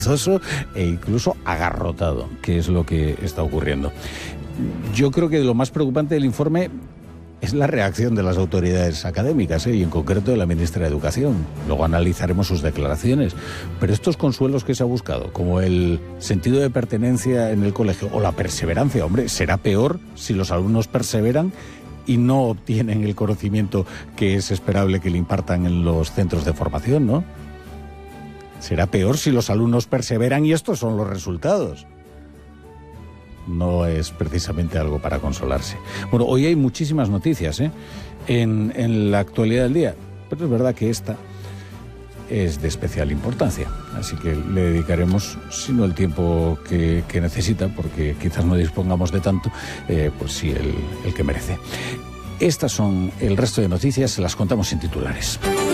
e incluso agarrotado, que es lo que está ocurriendo. Yo creo que lo más preocupante del informe es la reacción de las autoridades académicas, y en concreto de la ministra de Educación. Luego analizaremos sus declaraciones. Pero estos consuelos que se ha buscado, como el sentido de pertenencia en el colegio o la perseverancia, hombre, será peor si los alumnos perseveran y no obtienen el conocimiento que es esperable que le impartan en los centros de formación, ¿no? Será peor si los alumnos perseveran y estos son los resultados. No es precisamente algo para consolarse. Bueno, hoy hay muchísimas noticias en la actualidad del día, pero es verdad que esta es de especial importancia, así que le dedicaremos, si no el tiempo que necesita, porque quizás no dispongamos de tanto, pues sí, el que merece. Estas son el resto de noticias, se las contamos en titulares.